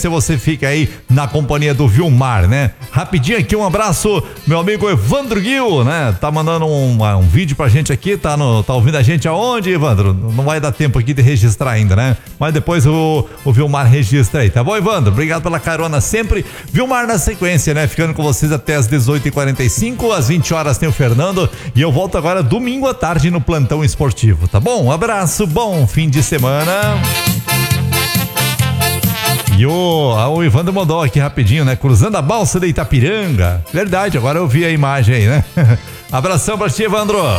sequência você fica aí na companhia do Vilmar, né? Rapidinho aqui, um abraço, meu amigo Evandro Gil, né? Tá mandando um vídeo pra gente aqui, tá ouvindo a gente aonde, Evandro? Não vai dar tempo aqui de registrar ainda, né? Mas depois o Vilmar registra aí, tá bom, Evandro? Obrigado pela carona sempre. Vilmar na sequência, né? Ficando com vocês até as 18h45, às 20 horas tem o Fernando e eu volto agora domingo à tarde no Plantão Esportivo, tá bom? Um abraço, bom fim de semana. E o Evandro mandou aqui rapidinho, né? Cruzando a balsa de Itapiranga. Verdade, agora eu vi a imagem aí, né? Abração pra ti, Evandro.